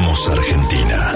Amamos Argentina.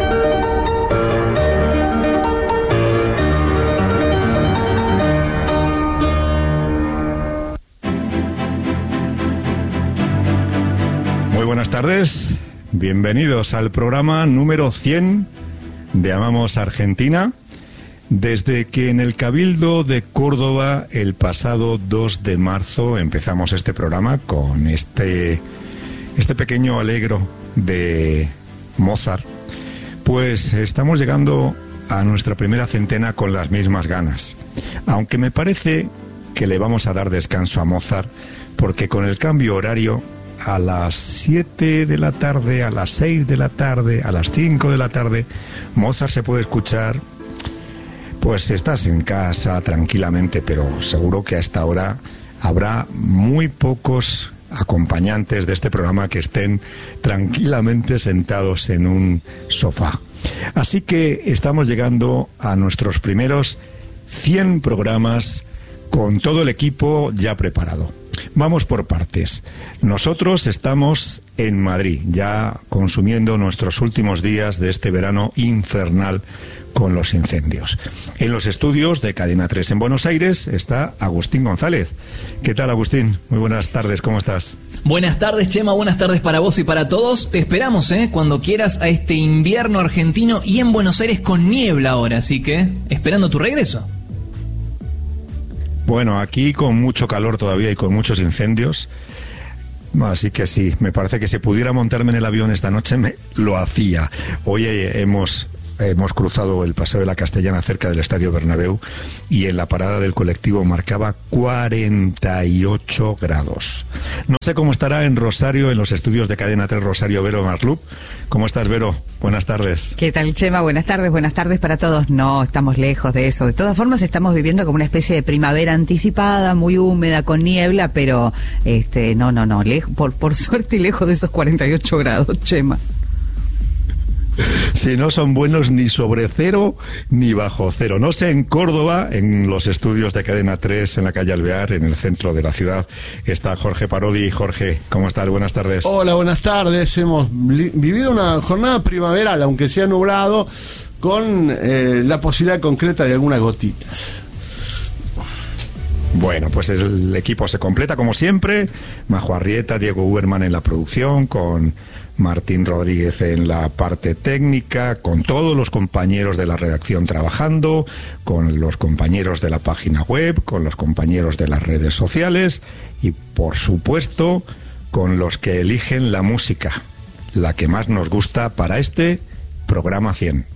Muy buenas tardes, bienvenidos al programa número 100 de Amamos Argentina. Desde que en el Cabildo de Córdoba el pasado 2 de marzo empezamos este programa con este pequeño alegro de Mozart, pues estamos llegando a nuestra primera centena con las mismas ganas. Aunque me parece que le vamos a dar descanso a Mozart, porque con el cambio horario a las 7 de la tarde, a las 6 de la tarde, a las 5 de la tarde, Mozart se puede escuchar. Pues estás en casa tranquilamente, pero seguro que a esta hora habrá muy pocos acompañantes de este programa que estén tranquilamente sentados en un sofá. Así que estamos llegando a nuestros primeros 100 programas con todo el equipo ya preparado. Vamos por partes. Nosotros estamos en Madrid, ya consumiendo nuestros últimos días de este verano infernal con los incendios. En los estudios de Cadena 3 en Buenos Aires está Agustín González. ¿Qué tal, Agustín? Muy buenas tardes, ¿cómo estás? Buenas tardes, Chema, buenas tardes para vos y para todos. Te esperamos, cuando quieras, a este invierno argentino y en Buenos Aires con niebla ahora, así que esperando tu regreso. Bueno, aquí con mucho calor todavía y con muchos incendios, así que sí, me parece que si pudiera montarme en el avión esta noche lo hacía. Hoy hemos cruzado el Paseo de la Castellana cerca del Estadio Bernabéu y en la parada del colectivo marcaba 48 grados. No sé cómo estará en Rosario, en los estudios de Cadena 3 Rosario, Vero Marlup. ¿Cómo estás, Vero? Buenas tardes. ¿Qué tal, Chema? Buenas tardes para todos. No, estamos lejos de eso. De todas formas, estamos viviendo como una especie de primavera anticipada, muy húmeda, con niebla, pero no, por suerte lejos de esos 48 grados, Chema. Si no son buenos ni sobre cero ni bajo cero. No sé, en Córdoba, en los estudios de Cadena 3, en la calle Alvear, en el centro de la ciudad, está Jorge Parodi. Jorge, ¿cómo estás? Buenas tardes. Hola, buenas tardes. Hemos vivido una jornada primaveral, aunque sea nublado, con la posibilidad concreta de algunas gotitas. Bueno, pues el equipo se completa como siempre. Majo Arrieta, Diego Uberman en la producción, con Martín Rodríguez en la parte técnica, con todos los compañeros de la redacción trabajando, con los compañeros de la página web, con los compañeros de las redes sociales y, por supuesto, con los que eligen la música, la que más nos gusta para este programa 100.